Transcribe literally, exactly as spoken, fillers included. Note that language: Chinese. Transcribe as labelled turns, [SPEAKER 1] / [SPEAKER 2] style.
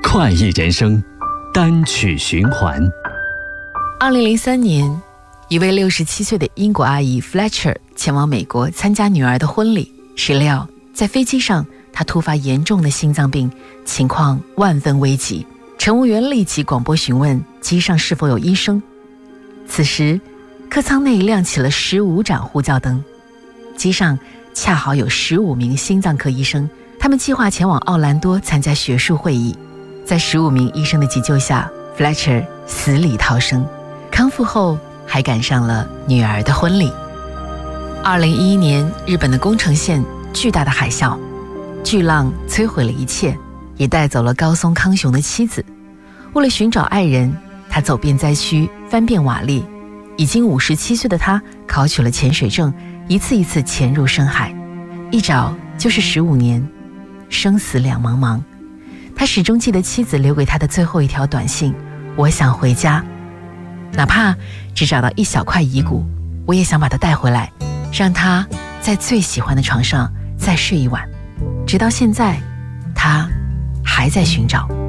[SPEAKER 1] 快意人生单曲循环。
[SPEAKER 2] 二零零三年，一位六十七岁的英国阿姨 Fletcher 前往美国参加女儿的婚礼，谁料在飞机上她突发严重的心脏病，情况万分危急。乘务员立即广播询问机上是否有医生。此时客舱内亮起了十五盏呼叫灯，机上恰好有十五名心脏科医生，他们计划前往奥兰多参加学术会议。在十五名医生的急救下， Fletcher 死里逃生，康复后还赶上了女儿的婚礼。二零一一年，日本的宫城县巨大的海啸，巨浪摧毁了一切，也带走了高松康雄的妻子。为了寻找爱人，他走遍灾区，翻遍瓦砾。已经五十七岁的他考取了潜水证，一次一次潜入深海，一找就是十五年，生死两茫茫。他始终记得妻子留给他的最后一条短信：我想回家，哪怕只找到一小块遗骨，我也想把他带回来，让他在最喜欢的床上再睡一晚。直到现在，他还在寻找。